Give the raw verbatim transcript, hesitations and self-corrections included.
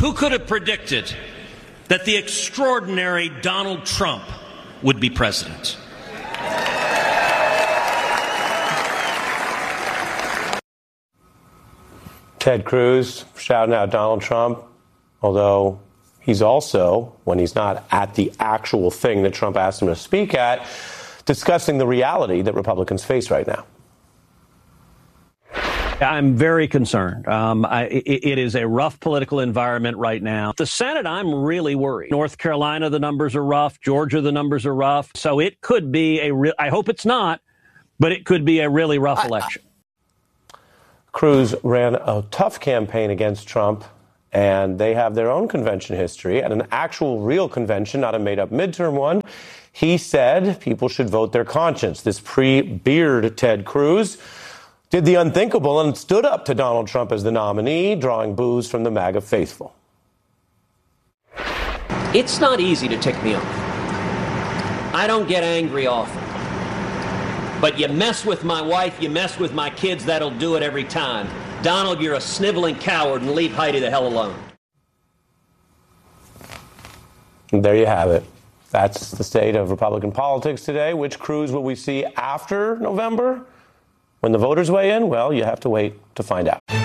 Who could have predicted that the extraordinary Donald Trump would be president? Ted Cruz shouting out Donald Trump, although he's also, when he's not at the actual thing that Trump asked him to speak at, discussing the reality that Republicans face right now. I'm very concerned. Um, I, it, it is a rough political environment right now. The Senate, I'm really worried. North Carolina, the numbers are rough. Georgia, the numbers are rough. So it could be a real, I hope it's not, but it could be a really rough I, election. I, Cruz ran a tough campaign against Trump, and they have their own convention history. At an actual real convention, not a made-up midterm one, he said people should vote their conscience. This pre-beard Ted Cruz did the unthinkable and stood up to Donald Trump as the nominee, drawing boos from the MAGA faithful. It's not easy to tick me off. I don't get angry often. But you mess with my wife, you mess with my kids, that'll do it every time. Donald, you're a sniveling coward, and leave Heidi the hell alone. And there you have it. That's the state of Republican politics today. Which Cruz will we see after November? When the voters weigh in? Well, you have to wait to find out.